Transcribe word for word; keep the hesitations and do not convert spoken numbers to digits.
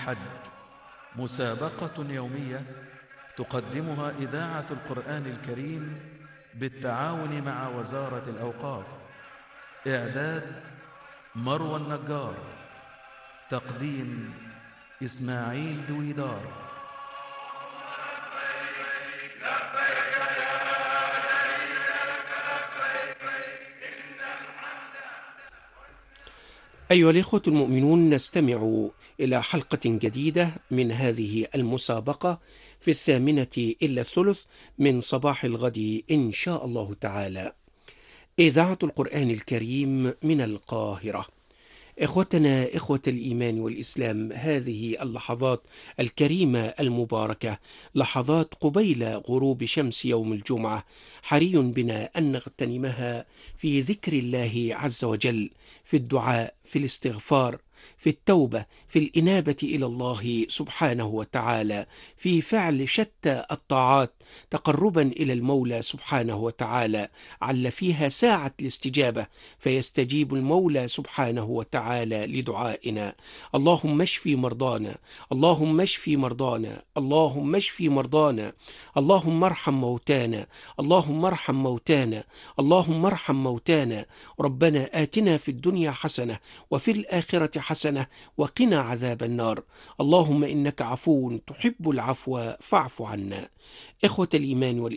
الحج، مسابقة يومية تقدمها إذاعة القرآن الكريم بالتعاون مع وزارة الأوقاف. إعداد مروى النجار، تقديم إسماعيل دويدار. أيها الإخوة المؤمنون، نستمع إلى حلقة جديدة من هذه المسابقة في الثامنة إلا الثلث من صباح الغد إن شاء الله تعالى. إذاعة القرآن الكريم من القاهرة. إخوتنا إخوة الإيمان والإسلام، هذه اللحظات الكريمة المباركة لحظات قبيل غروب شمس يوم الجمعة، حري بنا أن نغتنمها في ذكر الله عز وجل، في الدعاء، في الاستغفار، في التوبة، في الإنابة إلى الله سبحانه وتعالى، في فعل شتى الطاعات تقربا إلى المولى سبحانه وتعالى، عل فيها ساعة الاستجابة فيستجيب المولى سبحانه وتعالى لدعائنا. اللهم اشف مرضانا، اللهم اشف مرضانا، اللهم اشف مرضانا، اللهم ارحم موتانا، اللهم ارحم موتانا، اللهم ارحم موتانا. ربنا آتنا في الدنيا حسنة وفي الآخرة حسنة وقنا عذاب النار. اللهم إنك عفو تحب العفو فاعف عنا. إخوة الإيمان والإسلام،